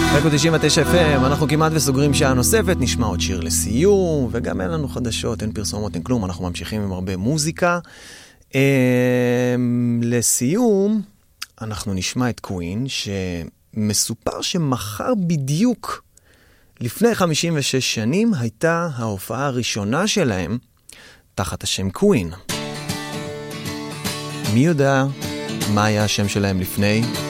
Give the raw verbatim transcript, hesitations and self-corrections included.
תשעים ותשע אף אם, אנחנו כמעט וסוגרים שעה נוספת, נשמע עוד שיר לסיום, וגם אין לנו חדשות, אין פרסומות, אין כלום, אנחנו ממשיכים עם הרבה מוזיקה. לסיום, אנחנו נשמע את קווין, שמסופר שמחר בדיוק לפני חמישים ושש שנים הייתה ההופעה הראשונה שלהם תחת השם קווין. מי יודע מה היה השם שלהם לפני?